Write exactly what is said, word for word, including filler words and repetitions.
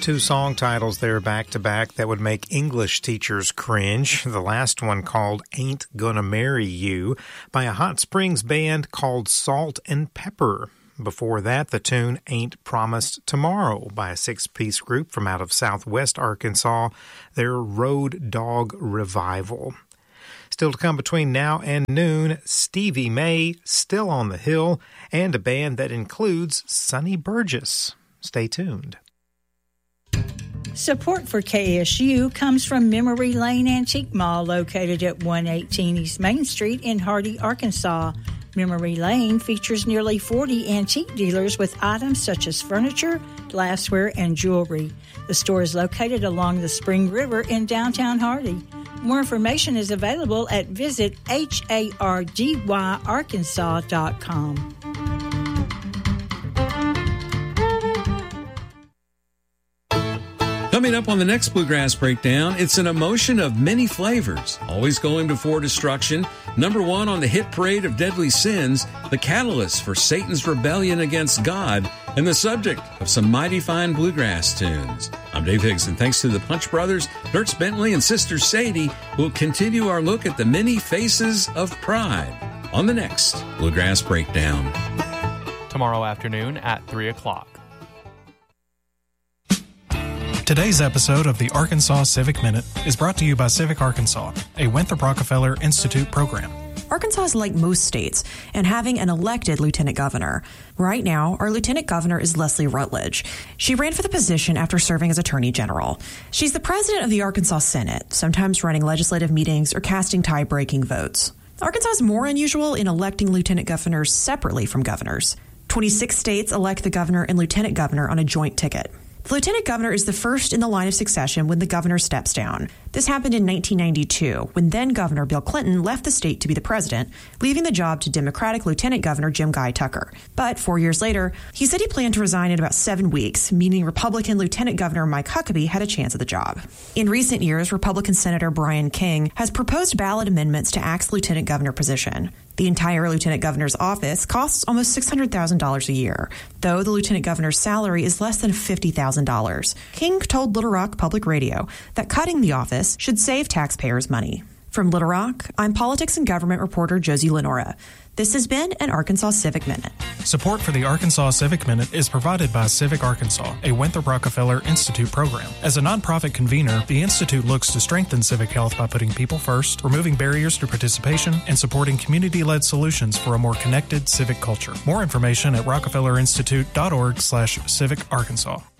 Two song titles there back-to-back that would make English teachers cringe. The last one called Ain't Gonna Marry You by a Hot Springs band called Salt and Pepper. Before that, the tune Ain't Promised Tomorrow by a six-piece group from out of southwest Arkansas, their Road Dog Revival. Still to come between now and noon, Stevie May, Still on the Hill, and a band that includes Sonny Burgess. Stay tuned. Support for K S U comes from Memory Lane Antique Mall, located at one eighteen East Main Street in Hardy, Arkansas. Memory Lane features nearly forty antique dealers with items such as furniture, glassware, and jewelry. The store is located along the Spring River in downtown Hardy. More information is available at visit hardy arkansas dot com. Coming up on the next Bluegrass Breakdown, it's an emotion of many flavors, always going before destruction. Number one on the hit parade of deadly sins, the catalyst for Satan's rebellion against God, and the subject of some mighty fine bluegrass tunes. I'm Dave Higgs, and thanks to the Punch Brothers, Dirks Bentley, and Sister Sadie, we'll continue our look at the many faces of pride on the next Bluegrass Breakdown. Tomorrow afternoon at three o'clock. Today's episode of the Arkansas Civic Minute is brought to you by Civic Arkansas, a Winthrop Rockefeller Institute program. Arkansas is like most states and having an elected lieutenant governor. Right now, our lieutenant governor is Leslie Rutledge. She ran for the position after serving as attorney general. She's the president of the Arkansas Senate, sometimes running legislative meetings or casting tie-breaking votes. Arkansas is more unusual in electing lieutenant governors separately from governors. twenty-six states elect the governor and lieutenant governor on a joint ticket. The lieutenant governor is the first in the line of succession when the governor steps down. This happened in nineteen ninety-two, when then-Governor Bill Clinton left the state to be the president, leaving the job to Democratic Lieutenant Governor Jim Guy Tucker. But four years later, he said he planned to resign in about seven weeks, meaning Republican Lieutenant Governor Mike Huckabee had a chance at the job. In recent years, Republican Senator Brian King has proposed ballot amendments to Act's lieutenant governor position. The entire lieutenant governor's office costs almost six hundred thousand dollars a year, though the lieutenant governor's salary is less than fifty thousand dollars. King told Little Rock Public Radio that cutting the office should save taxpayers money. From Little Rock, I'm politics and government reporter Josie Lenora. This has been an Arkansas Civic Minute. Support for the Arkansas Civic Minute is provided by Civic Arkansas, a Winthrop Rockefeller Institute program. As a nonprofit convener, the Institute looks to strengthen civic health by putting people first, removing barriers to participation, and supporting community-led solutions for a more connected civic culture. More information at rockefellerinstitute.org slash civic Arkansas.